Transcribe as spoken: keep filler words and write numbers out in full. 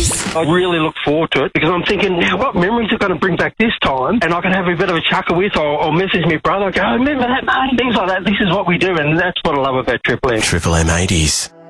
eighties. I really look forward to it because I'm thinking, now what memories are going to bring back this time? And I can have a bit of a chuckle with or, or message my brother, go, remember that, mate? Things like that. This is what we do, and that's what I love about Triple M. Triple M eighties.